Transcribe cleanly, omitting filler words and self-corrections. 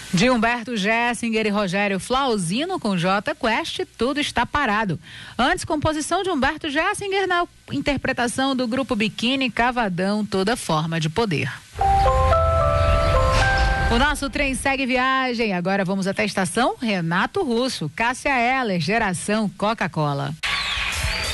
De Humberto Gessinger e Rogério Flauzino com J Quest, Tudo Está Parado. Antes, composição de Humberto Gessinger na interpretação do grupo Biquíni Cavadão, Toda Forma de Poder. O nosso trem segue viagem. Agora vamos até a estação Renato Russo, Cássia Eller, Geração Coca-Cola.